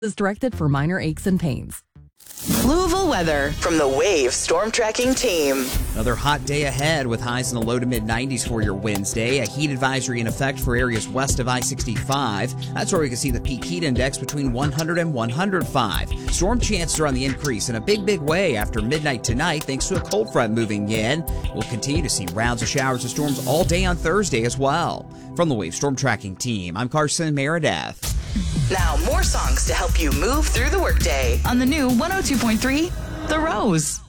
is directed for minor aches and pains. Louisville weather from the Wave Storm Tracking Team. Another hot day ahead with highs in the low to mid-90s for your Wednesday. A heat advisory in effect for areas west of I-65. That's where we can see the peak heat index between 100 and 105. Storm chances are on the increase in a big way after midnight tonight thanks to a cold front moving in. We'll continue to see rounds of showers and storms all day on Thursday as well. From the Wave Storm Tracking Team, I'm Carson Meredith. Now more songs to help you move through the workday on the new 102.3 The Rose.